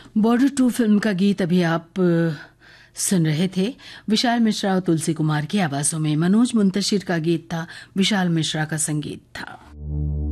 Border 2 film का गीत अभी आप सुन रहे थे। विशाल मिश्रा और तुलसी कुमार की आवाजों में मनोज मुंतशिर का गीत था, विशाल मिश्रा का संगीत था।